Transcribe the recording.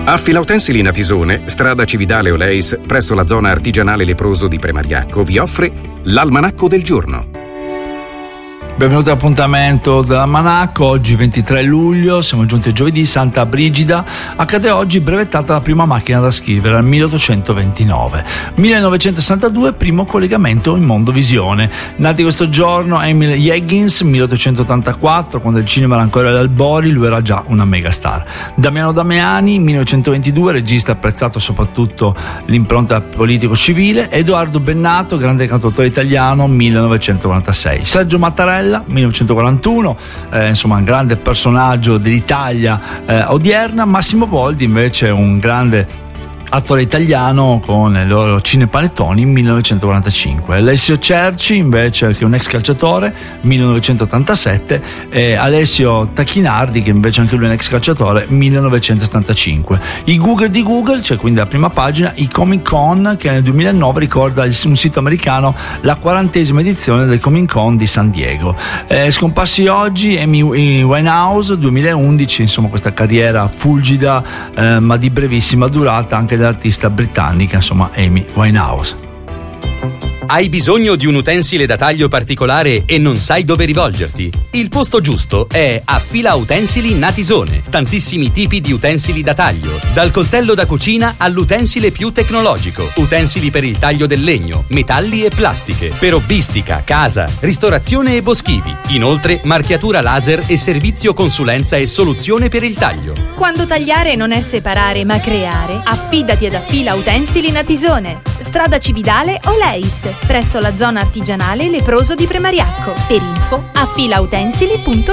Affila Utensili Natisone, strada Cividale Oleis, presso la zona artigianale leproso di Premariacco, vi offre l'Almanacco del giorno. Benvenuti all'appuntamento dell'Almanacco. Oggi 23 luglio, siamo giunti a giovedì. Santa Brigida. Accade oggi brevettata la prima macchina da scrivere al 1829. 1962 primo collegamento in mondovisione. Nati questo giorno Emil Higgins, 1884, quando il cinema era ancora agli albori, lui era già una megastar. Damiano Damiani, 1922, regista apprezzato soprattutto l'impronta politico-civile. Edoardo Bennato, grande cantautore italiano, 1996. Sergio Mattarella, 1941, insomma un grande personaggio dell'Italia odierna. Massimo Boldi invece un grande attore italiano con i loro cinepanettoni, 1945. Alessio Cerci invece, che è un ex calciatore, 1987, e Alessio Tacchinardi, che invece anche lui è un ex calciatore, 1975. I Google di Google, cioè quindi la prima pagina, i Comic Con, che nel 2009 ricorda un sito americano la 40ª edizione del Comic Con di San Diego. Scomparsi oggi Amy Winehouse, 2011, insomma questa carriera fulgida ma di brevissima durata anche dell'artista britannica, insomma Amy Winehouse. Hai bisogno di un utensile da taglio particolare e non sai dove rivolgerti? Il posto giusto è Affila Utensili Natisone. Tantissimi tipi di utensili da taglio, dal coltello da cucina all'utensile più tecnologico, utensili per il taglio del legno, metalli e plastiche, per hobbistica, casa, ristorazione e boschivi. Inoltre marchiatura laser e servizio consulenza e soluzione per il taglio. Quando tagliare non è separare ma creare, affidati ad Affila Utensili Natisone. Strada Cividale Oleis, presso la zona artigianale leproso di Premariacco. Per info affilautensili.com.